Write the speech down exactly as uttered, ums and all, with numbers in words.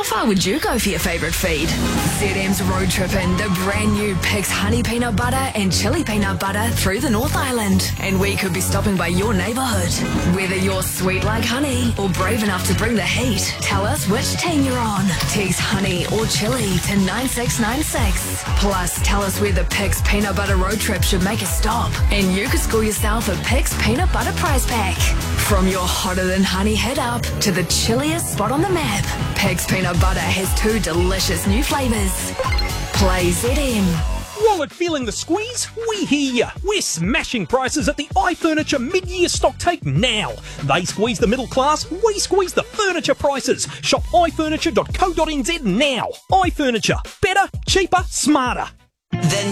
far would you go for your favourite feed? Z M's road tripping the brand new Pig's Honey Peanut Butter and Chili Peanut Butter through the North Island. And we could be stopping by your neighbourhood. Whether you're sweet like honey or brave enough to bring the heat, tell us which team you're on. Text honey or chili to nine six nine six. Plus, tell us where the Pig's Peanut Butter road trip should make a stop. And you could score yourself a Pig's Peanut Butter prize pack. From your hotter than honey hit up to the chilliest spot on the map, Pig's Peanut Butter has two delicious new flavours. Play Z M. Wallet feeling the squeeze? We hear ya. We're smashing prices at the iFurniture mid-year stock take now. They squeeze the middle class, we squeeze the furniture prices. Shop i furniture dot co dot n z now. iFurniture. Better, cheaper, smarter. Then